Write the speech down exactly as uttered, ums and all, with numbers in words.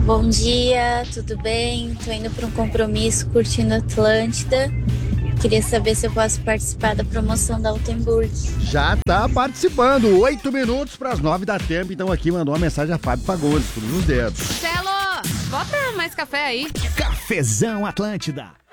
Bom dia, tudo bem? Tô indo para um compromisso curtindo Atlântida. Queria saber se eu posso participar da promoção da Altenburg. Já tá participando. Oito minutos para as nove da tempo. Então aqui mandou uma mensagem a Fábio Fagundes, tudo nos dedos. Celo, bota mais café aí. Cafezão Atlântida.